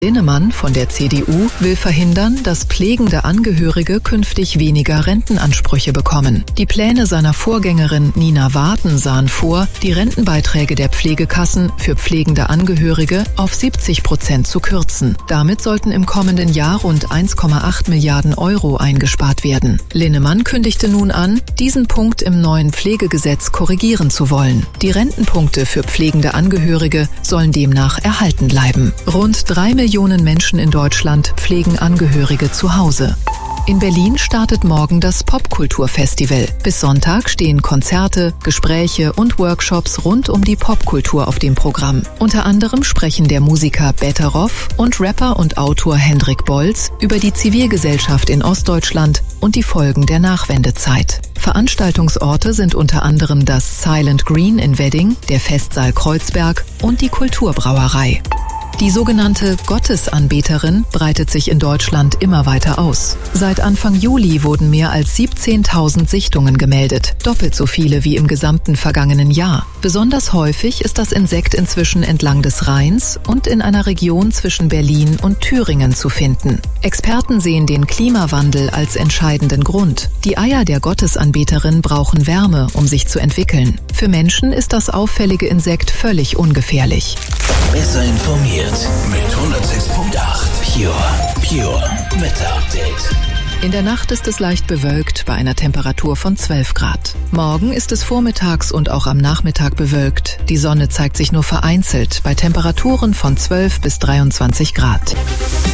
Linnemann von der CDU will verhindern, dass pflegende Angehörige künftig weniger Rentenansprüche bekommen. Die Pläne seiner Vorgängerin Nina Waaten sahen vor, die Rentenbeiträge der Pflegekassen für pflegende Angehörige auf 70% zu kürzen. Damit sollten im kommenden Jahr rund 1,8 Milliarden Euro eingespart werden. Linnemann kündigte nun an, diesen Punkt im neuen Pflegegesetz korrigieren zu wollen. Die Rentenpunkte für pflegende Angehörige sollen demnach erhalten bleiben. Rund 3 Millionen Menschen in Deutschland pflegen Angehörige zu Hause. In Berlin startet morgen das Popkulturfestival. Bis Sonntag stehen Konzerte, Gespräche und Workshops rund um die Popkultur auf dem Programm. Unter anderem sprechen der Musiker Betteroff und Rapper und Autor Hendrik Bolz über die Zivilgesellschaft in Ostdeutschland und die Folgen der Nachwendezeit. Veranstaltungsorte sind unter anderem das Silent Green in Wedding, der Festsaal Kreuzberg und die Kulturbrauerei. Die sogenannte Gottesanbeterin breitet sich in Deutschland immer weiter aus. Seit Anfang Juli wurden mehr als 17.000 Sichtungen gemeldet, doppelt so viele wie im gesamten vergangenen Jahr. Besonders häufig ist das Insekt inzwischen entlang des Rheins und in einer Region zwischen Berlin und Thüringen zu finden. Experten sehen den Klimawandel als entscheidenden Grund. Die Eier der Gottesanbeterin brauchen Wärme, um sich zu entwickeln. Für Menschen ist das auffällige Insekt völlig ungefährlich. Besser informiert mit 106.8 Pure Wetter-Update. In der Nacht ist es leicht bewölkt bei einer Temperatur von 12 Grad. Morgen ist es vormittags und auch am Nachmittag bewölkt. Die Sonne zeigt sich nur vereinzelt bei Temperaturen von 12 bis 23 Grad.